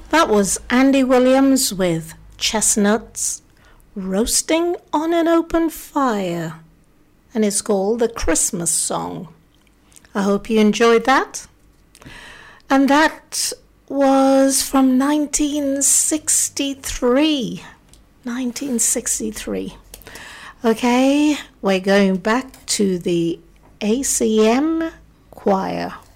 That was Andy Williams with Chestnuts Roasting on an Open Fire, and it's called The Christmas Song. I hope you enjoyed that. And that was from 1963. 1963. Okay, we're going back to the ACM choir.